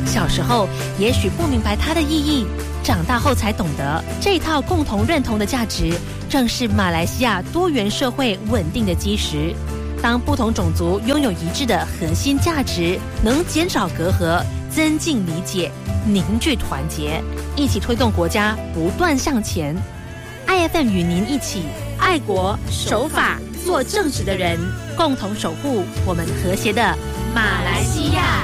小时候也许不明白它的意义，长大后才懂得，这套共同认同的价值，正是马来西亚多元社会稳定的基石。当不同种族拥有一致的核心价值，能减少隔阂，增进理解，凝聚团结，一起推动国家不断向前。IFM 与您一起爱国守法，做正直的人，共同守护我们和谐的马来西亚。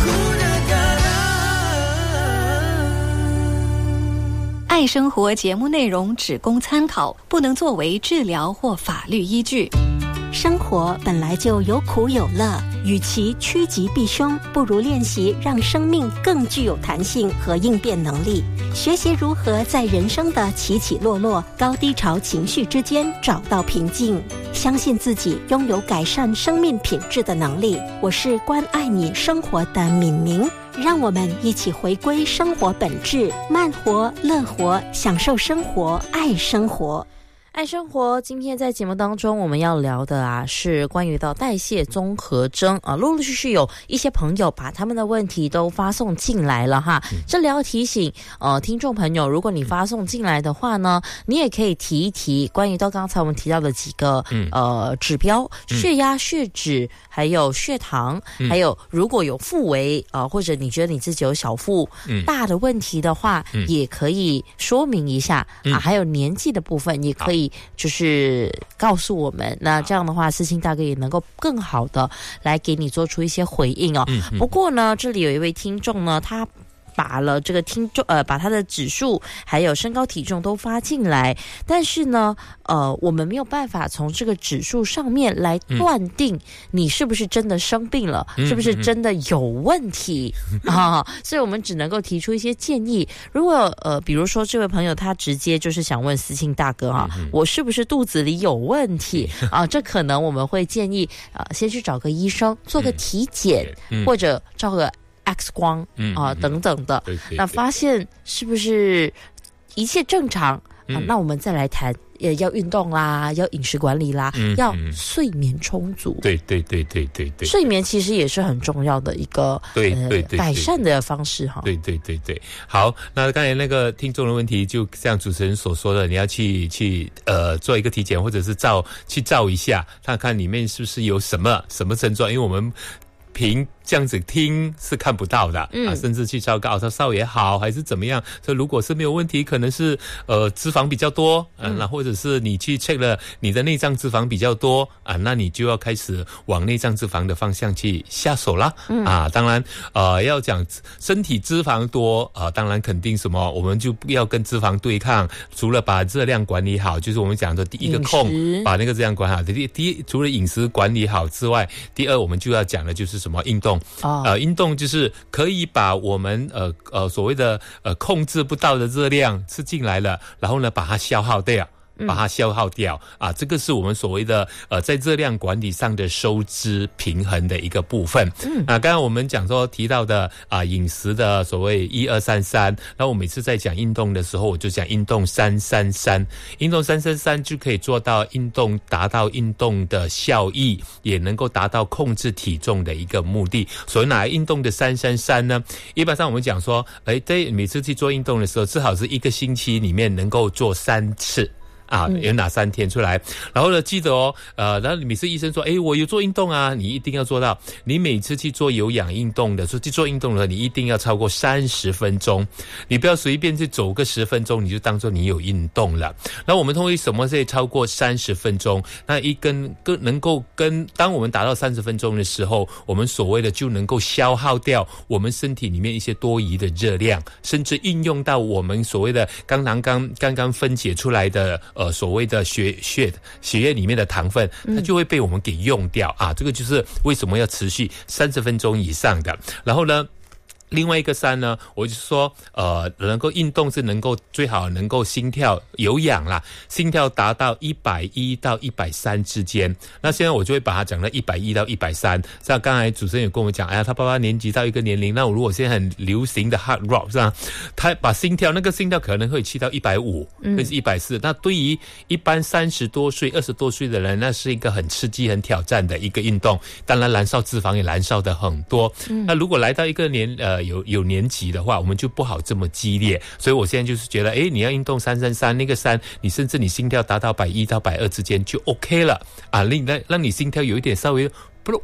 爱生活节目内容只供参考，不能作为治疗或法律依据。 生活本来就有苦有乐，与其趋吉避凶，不如练习让生命更具有弹性和应变能力，学习如何在人生的起起落落、高低潮情绪之间找到平静，相信自己拥有改善生命品质的能力。我是关爱你生活的敏明，让我们一起回归生活本质，慢活、乐活，享受生活，爱生活。 爱生活，今天在节目当中我们要聊的是关于到代谢综合征陆陆续续有一些朋友把他们的问题都发送进来了哈。这里要提醒听众朋友，如果你发送进来的话呢，你也可以提一提关于到刚才我们提到的几个指标，血压、血脂还有血糖，还有如果有腹围或者你觉得你自己有小腹大的问题的话，也可以说明一下还有年纪的部分也可以就是告诉我们，那这样的话思清大哥也能够更好的来给你做出一些回应不过呢，这里有一位听众呢，他把了这个把他的指数还有身高体重都发进来，但是呢我们没有办法从这个指数上面来断定你是不是真的生病了，是不是真的有问题所以我们只能够提出一些建议。如果比如说这位朋友他直接就是想问思清大哥我是不是肚子里有问题这可能我们会建议先去找个医生做个体检，或者照个X 光等等的，那发现是不是一切正常那我们再来谈要运动啦，要饮食管理啦，要睡眠充足。对，睡眠其实也是很重要的一个改善的方式哈。 对。好，那刚才那个听众的问题，就像主持人所说的，你要去做一个体检，或者是去照一下，看看里面是不是有什么症状，因为我们凭这样子听是看不到的甚至去照个ultrasound也好，还是怎么样，所以如果是没有问题，可能是脂肪比较多那或者是你去 check 了你的内脏脂肪比较多那你就要开始往内脏脂肪的方向去下手啦当然要讲身体脂肪多当然肯定什么，我们就不要跟脂肪对抗，除了把热量管理好，就是我们讲的第一个控，把那个热量管好，第一除了饮食管理好之外，第二我们就要讲的就是什么运动运动就是可以把我们所谓的控制不到的热量吃进来了，然后呢把它消耗掉这个是我们所谓的在热量管理上的收支平衡的一个部分刚刚我们讲说提到的饮食的所谓1233，那我每次在讲运动的时候，我就讲运动333，运动333就可以做到达到运动的效益，也能够达到控制体重的一个目的。所以哪运动的333呢？一般上我们讲说对，每次去做运动的时候，至少是一个星期里面能够做3次有哪3天出来，然后呢记得然后每次医生说我有做运动你一定要做到，你每次去做有氧运动的，去做运动的你一定要超过30分钟，你不要随便去走个10分钟你就当作你有运动了。那我们通常什么是超过30分钟，那能够当我们达到30分钟的时候，我们所谓的就能够消耗掉我们身体里面一些多余的热量，甚至运用到我们所谓的刚刚分解出来的所谓的血液里面的糖分，它就会被我们给用掉这个就是为什么要持续30分钟以上的。然后呢另外一个3呢，我就说能够运动是能够最好能够心跳有氧啦，心跳达到110到130之间。那现在我就会把它讲到110到130。像刚才主持人也跟我们讲他爸爸年纪到一个年龄，那我如果现在很流行的 hard rock 是吧，他把那个心跳可能会去到150或是140，那对于一般30多岁20多岁的人，那是一个很刺激很挑战的一个运动，当然燃烧脂肪也燃烧的很多那如果来到一个有年纪的话，我们就不好这么激烈。所以我现在就是觉得，你要运动333那个3，你甚至你心跳达到110到120之间就 OK 了啊，让你心跳有一点稍微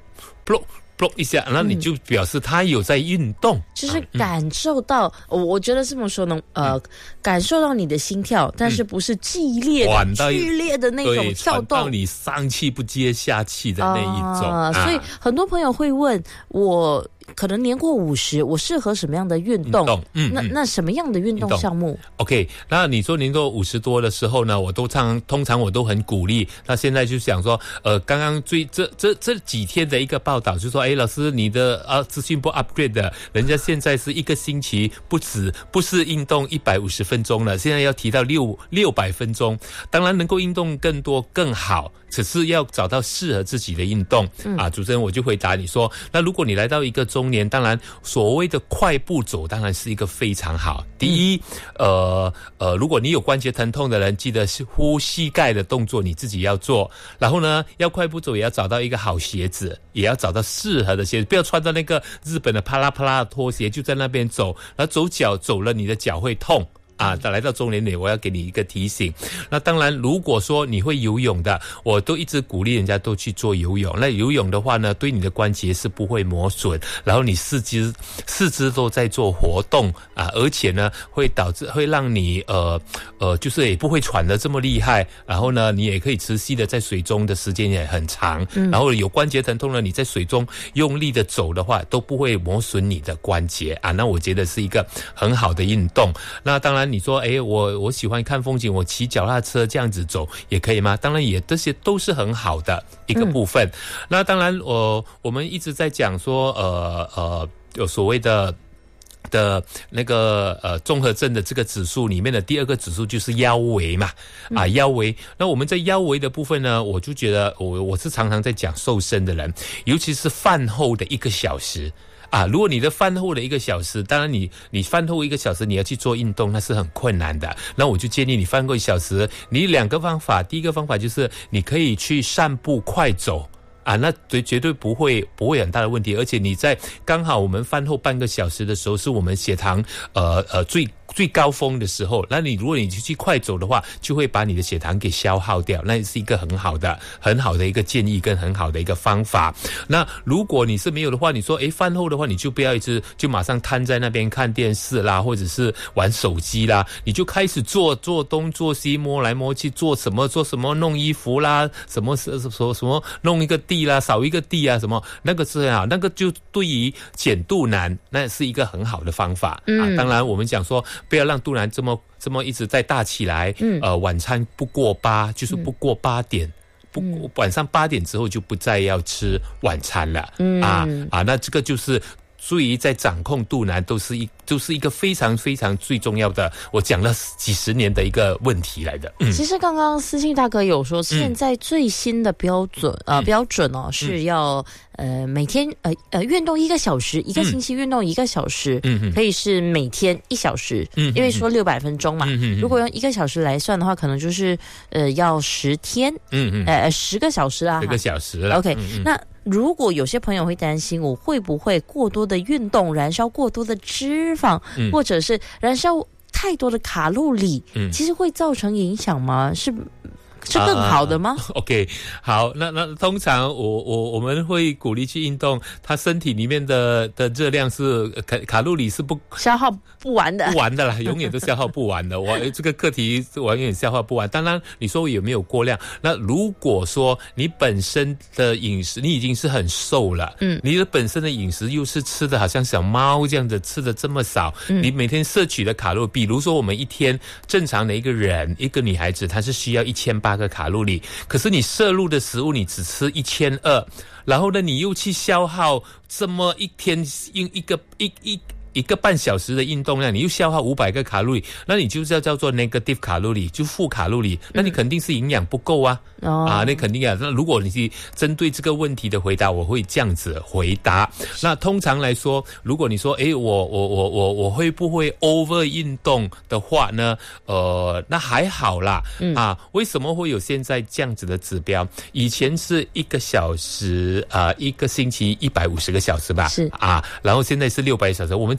block一下，然后你就表示他有在运动， 就是感受到，我觉得这么说呢，感受到你的心跳，但是不是激烈的、剧烈的那种跳动， 到你上气不接下气的那一种。 所以很多朋友会问我，可能年过50，我适合什么样的运动？那什么样的运动项目 ？OK， 那你说年过50多的时候呢，我都通常我都很鼓励。那现在就想说，刚刚这几天的一个报道，就说，老师你的资讯不 upgrade 的，人家现在是一个星期不是运动150分钟了，现在要提到600分钟。当然能够运动更多更好，只是要找到适合自己的运动主持人，我就回答你说，那如果你来到一个中年，当然所谓的快步走当然是一个非常好。第一，如果你有关节疼痛的人，记得是呼膝盖的动作你自己要做，然后呢要快步走也要找到一个好鞋子，也要找到适合的鞋子，不要穿到那个日本的啪啦啪啦的拖鞋就在那边走，然后走了你的脚会痛来到中年里，我要给你一个提醒。那当然如果说你会游泳的，我都一直鼓励人家都去做游泳。那游泳的话呢，对你的关节是不会磨损，然后你四肢都在做活动而且呢会让你就是也不会喘得这么厉害，然后呢你也可以持续的在水中的时间也很长，然后有关节疼痛呢，你在水中用力的走的话都不会磨损你的关节那我觉得是一个很好的运动。那当然你说我喜欢看风景，我骑脚踏车这样子走也可以吗？当然这些都是很好的一个部分。那当然我们一直在讲说有所谓的那个综合症的这个指数里面的第二个指数就是腰围嘛腰围。那我们在腰围的部分呢，我就觉得我是常常在讲瘦身的人，尤其是饭后的1个小时如果你的饭后的1个小时，当然你饭后1个小时你要去做运动，那是很困难的。那我就建议你饭后1小时，你2个方法。第一个方法就是你可以去散步快走那绝对不会很大的问题。而且你在刚好我们饭后半个小时的时候，是我们血糖最高峰的时候，那如果你去快走的话，就会把你的血糖给消耗掉，那是一个很好的一个建议跟很好的一个方法。那如果你是没有的话，你说饭后的话，你就不要一直就马上瘫在那边看电视啦，或者是玩手机啦，你就开始做东做西，摸来摸去，做什么弄衣服啦，什么弄一个地啦，扫一个地什么，那个是那个就对于减肚腩那是一个很好的方法当然我们讲说不要让肚腩这么一直在大起来晚餐不过8，就是不过8点晚上8点之后就不再要吃晚餐了那这个就是对于在掌控肚腩都是一个非常非常最重要的，我讲了几十年的一个问题来的。 其实刚刚思庆大哥有说，现在最新的标准是要每天运动1个小时，一个星期运动1个小时，可以是每天1小时，因为说600分钟嘛，如果用1个小时来算的话，可能就是要10天，10个小时啊，10 个小时了。 OK，那如果有些朋友会担心，我会不会过多的运动燃烧过多的脂肪，或者是燃烧太多的卡路里，其实会造成影响吗？是更好的吗 ？OK， 好，那通常我们会鼓励去运动，他身体里面的热量是卡路里是消耗不完的啦，永远都消耗不完的。我这个课题是永远消耗不完。当然，你说有没有过量？那如果说你本身的饮食你已经是很瘦了，你的本身的饮食又是吃的好像小猫这样子，吃的这么少，你每天摄取的卡路里，比如说我们一天正常的一个人，一个女孩子，她是需要1800个卡路里，可是你摄入的食物你只吃1200，然后呢你又去消耗这么一天一个半小时的运动量，你又消耗500个卡路里，那你就叫做 negative 卡路里，就负卡路里，那你肯定是营养不够那肯定那如果你是针对这个问题的回答，我会这样子回答。那通常来说，如果你说我会不会 over 运动的话呢，那还好啦为什么会有现在这样子的指标？以前是1个小时一个星期150个小时吧， 是然后现在是600小时。我们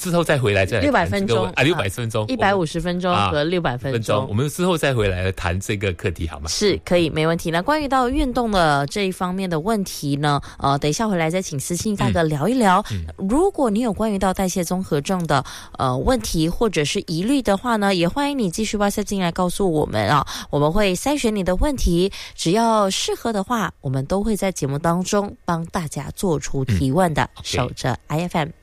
之后再回来再来谈 600分钟啊，600分钟 ，150分钟和600分钟， 我们之后再回来谈这个课题好吗？ 是可以，没问题。那关于到运动的这一方面的问题呢，等一下回来再请思清大哥聊一聊。如果你有关于到代谢综合症的问题或者是疑虑的话呢，也欢迎你继续 WhatsApp 进来告诉我们啊，我们会筛选你的问题，只要适合的话，我们都会在节目当中帮大家做出提问的。守着 IFM。